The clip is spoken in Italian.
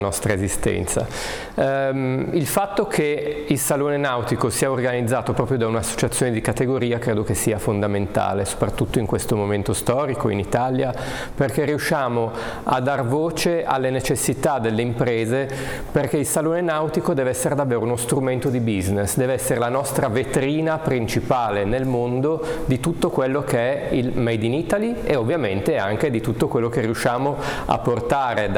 nostra esistenza. Il fatto che il Salone Nautico sia organizzato proprio da un'associazione di categoria credo che sia fondamentale, soprattutto in questo momento storico in Italia, perché riusciamo a dar voce alle necessità delle imprese, perché il Salone Nautico deve essere davvero uno strumento di business, deve essere la nostra vetrina principale nel mondo di tutto quello che è il Made in Italy e ovviamente anche di tutto quello che riusciamo a portare